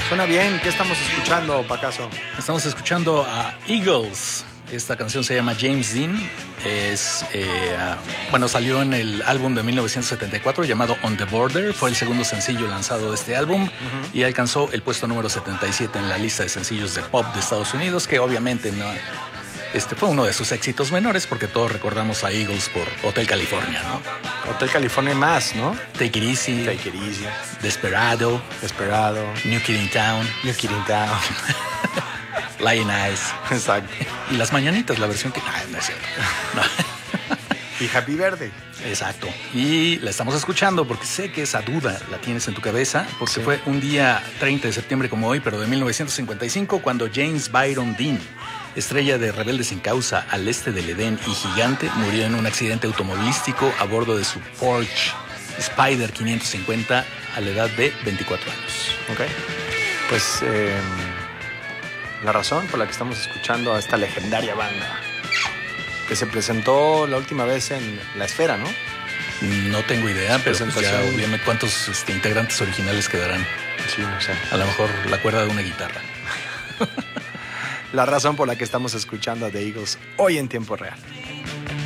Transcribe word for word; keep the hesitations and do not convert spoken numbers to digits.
Suena bien. ¿Qué estamos escuchando, Pacaso? Estamos escuchando a Eagles. Esta canción se llama James Dean. Es, eh, bueno, salió en el álbum de mil novecientos setenta y cuatro llamado On the Border. Fue el segundo sencillo lanzado de este álbum uh-huh. y alcanzó el puesto número setenta y siete en la lista de sencillos de pop de Estados Unidos, que obviamente no, este fue uno de sus éxitos menores, porque todos recordamos a Eagles por Hotel California, ¿no? Hotel California más, ¿no? Take It Easy. Take It Easy. Desperado. Desperado. New Kid in Town. New Kid in Town. Lion Eyes. Exacto. Y Las Mañanitas, la versión que... Ay, no es cierto. No. Y Happy Verde. Exacto. Y la estamos escuchando porque sé que esa duda la tienes en tu cabeza, porque sí. Fue un día treinta de septiembre como hoy, pero de mil novecientos cincuenta y cinco, cuando James Byron Dean, estrella de Rebeldes sin Causa, Al este del Edén y Gigante, murió en un accidente automovilístico a bordo de su Porsche Spider quinientos cincuenta a la edad de veinticuatro años. Ok. Pues eh, la razón por la que estamos escuchando a esta legendaria banda, que se presentó la última vez en La Esfera, ¿no? No tengo idea, pero pues ya obviamente cuántos este, integrantes originales quedarán. Sí, no sé. A lo mejor la cuerda de una guitarra. La razón por la que estamos escuchando a The Eagles hoy en tiempo real.